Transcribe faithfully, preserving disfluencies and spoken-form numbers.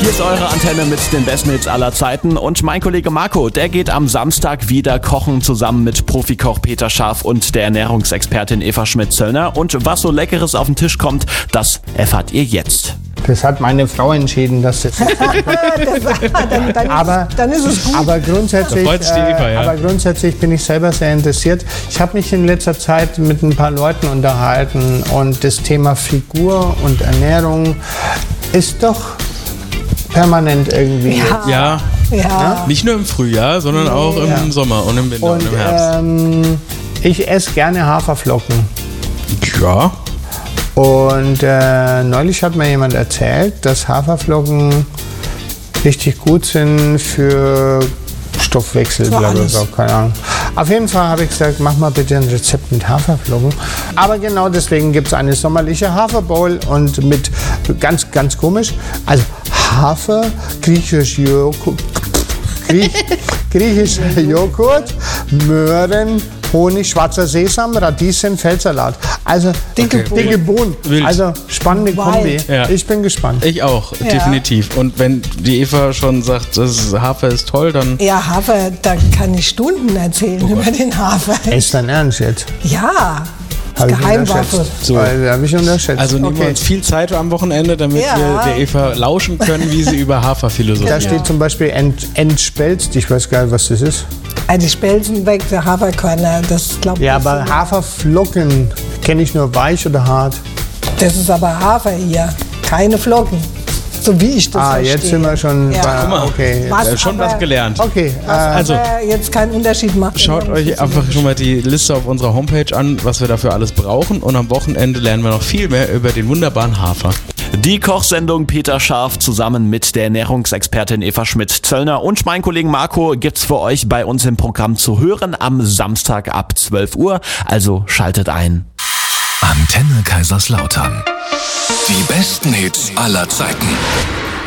Hier ist eure Antenne mit den besten Hits aller Zeiten und mein Kollege Marco, der geht am Samstag wieder kochen zusammen mit Profikoch Peter Scharf und der Ernährungsexpertin Eva Schmidt-Zöllner. Und was so Leckeres auf den Tisch kommt, das erfahrt ihr jetzt. Das hat meine Frau entschieden, dass das. das dann, dann, aber, ist, dann ist es gut. Aber grundsätzlich, Da freut sich die Eva, ja. aber grundsätzlich bin ich selber sehr interessiert. Ich habe mich in letzter Zeit mit ein paar Leuten unterhalten und das Thema Figur und Ernährung ist doch permanent irgendwie. Ja. Ja, Ja. nicht nur im Frühjahr, sondern auch im Ja. Sommer und im Winter und, Und im Herbst. ähm, ich esse gerne Haferflocken. Ja, Und äh, neulich hat mir jemand erzählt, dass Haferflocken richtig gut sind für Stoffwechsel, Für bla bla alles. bla, keine Ahnung. Auf jeden Fall habe ich gesagt, mach mal bitte ein Rezept mit Haferflocken. Aber genau deswegen gibt es eine sommerliche Haferbowl und mit, ganz, ganz komisch, also Hafer, griechisch Joghurt, Griech, griechischer Joghurt, Möhren, Honig, schwarzer Sesam, Radieschen, Feldsalat. Also dicke, Okay. dicke Bohnen. Wild. Also spannende Kombi. Ja. Ich bin gespannt. ich auch, Ja. definitiv. Und wenn die Eva schon sagt, das Hafer ist toll, dann Ja, Hafer, da kann ich Stunden erzählen Oh über den Hafer. Ist dein Ernst jetzt? Ja, das Hab ich Geheimwaffe. unterschätzt. So. Weil, hab ich unterschätzt. also nehmen wir Okay. uns viel Zeit am Wochenende, damit Ja. wir der Eva lauschen können, wie sie über Hafer Da philosophiert. steht zum Beispiel ent, entspelzt. Ich weiß gar nicht, was das ist. Also die Spelzen weg, der Haferkörner, das glaube ich. Ja, aber Haferflocken kenne ich nur weich oder hart. Das ist aber Hafer hier, keine Flocken. So wie ich das Ah, verstehe. jetzt sind wir schon Ja. bei. Guck mal. Okay. Was Äh, schon aber- was gelernt. Okay. Äh, Also, Aber jetzt keinen Unterschied macht. schaut euch einfach schon mal die Liste auf unserer Homepage an, was wir dafür alles brauchen. Und am Wochenende lernen wir noch viel mehr über den wunderbaren Hafer. Die Kochsendung Peter Scharf zusammen mit der Ernährungsexpertin Eva Schmidt-Zöllner und mein Kollegen Marco gibt's für euch bei uns im Programm zu hören am Samstag ab zwölf Uhr. Also schaltet ein. Antenne Kaiserslautern. Die besten Hits aller Zeiten.